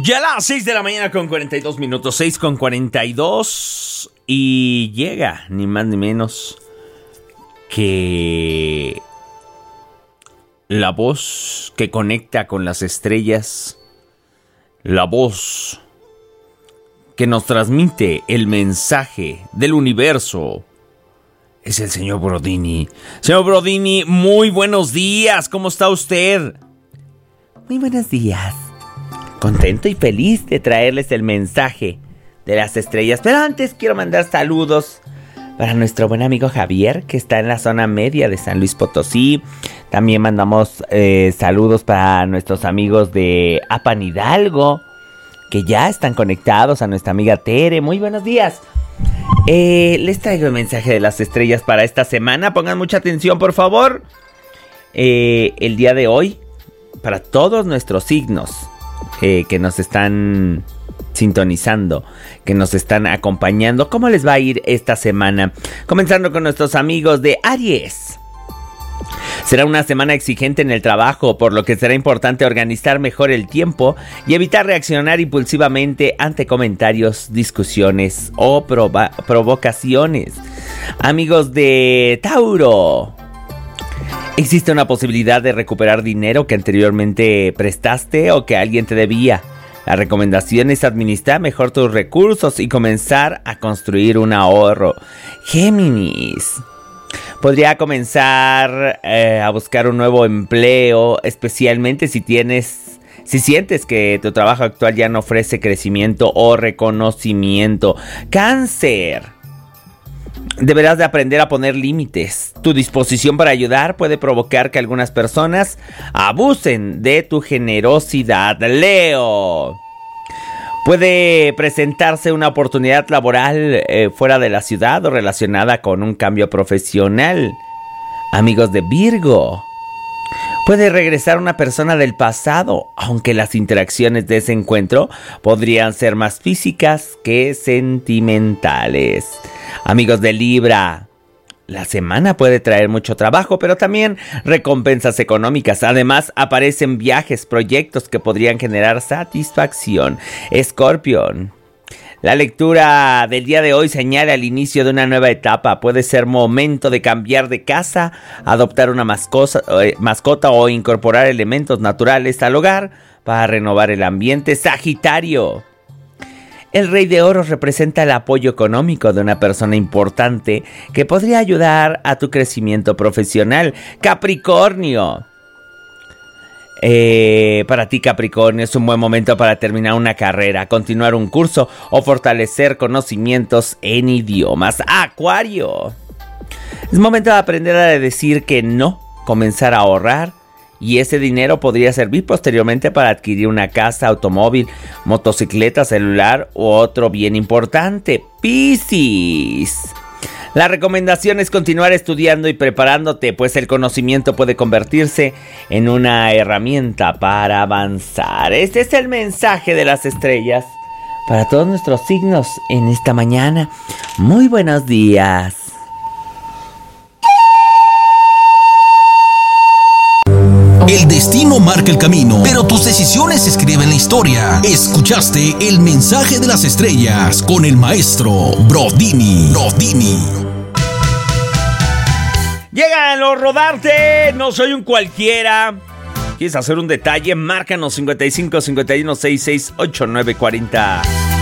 Ya a las 6 de la mañana con 42 minutos, 6 con 42, y llega ni más ni menos que la voz que conecta con las estrellas, la voz que nos transmite el mensaje del universo. Es el señor Brodini. Señor Brodini, muy buenos días, ¿cómo está usted? Muy buenos días. Contento y feliz de traerles el mensaje de las estrellas. Pero antes quiero mandar saludos para nuestro buen amigo Javier, que está en la zona media de San Luis Potosí. También mandamos saludos para nuestros amigos de Apan Hidalgo, que ya están conectados, a nuestra amiga Tere. Muy buenos días. Les traigo el mensaje de las estrellas para esta semana. Pongan mucha atención, por favor. El día de hoy, para todos nuestros signos que nos están sintonizando, que nos están acompañando, ¿cómo les va a ir esta semana? Comenzando con nuestros amigos de Aries. Será una semana exigente en el trabajo, por lo que será importante organizar mejor el tiempo y evitar reaccionar impulsivamente ante comentarios, discusiones o provocaciones. Amigos de Tauro. Existe una posibilidad de recuperar dinero que anteriormente prestaste o que alguien te debía. La recomendación es administrar mejor tus recursos y comenzar a construir un ahorro. Géminis. Podría comenzar a buscar un nuevo empleo, especialmente si sientes que tu trabajo actual ya no ofrece crecimiento o reconocimiento. Cáncer. Deberás de aprender a poner límites. Tu disposición para ayudar puede provocar que algunas personas abusen de tu generosidad. Leo. Puede presentarse una oportunidad laboral fuera de la ciudad o relacionada con un cambio profesional. Amigos de Virgo. Puede regresar una persona del pasado, aunque las interacciones de ese encuentro podrían ser más físicas que sentimentales. Amigos de Libra. La semana puede traer mucho trabajo, pero también recompensas económicas. Además, aparecen viajes, proyectos que podrían generar satisfacción. Escorpión. La lectura del día de hoy señala el inicio de una nueva etapa. Puede ser momento de cambiar de casa, adoptar una mascota o incorporar elementos naturales al hogar para renovar el ambiente. Sagitario. El Rey de Oros representa el apoyo económico de una persona importante que podría ayudar a tu crecimiento profesional. Capricornio. Para ti, Capricornio, es un buen momento para terminar una carrera, continuar un curso o fortalecer conocimientos en idiomas. Acuario. Es momento de aprender a decir que no, comenzar a ahorrar. Y ese dinero podría servir posteriormente para adquirir una casa, automóvil, motocicleta, celular u otro bien importante. Piscis. La recomendación es continuar estudiando y preparándote, pues el conocimiento puede convertirse en una herramienta para avanzar. Este es el mensaje de las estrellas para todos nuestros signos en esta mañana. Muy buenos días. El destino marca el camino, pero tus decisiones escriben la historia. Escuchaste el mensaje de las estrellas con el maestro Brodini. Llegan los Rodarte, no soy un cualquiera. ¿Quieres hacer un detalle? Márcanos 55 51 66 89 40.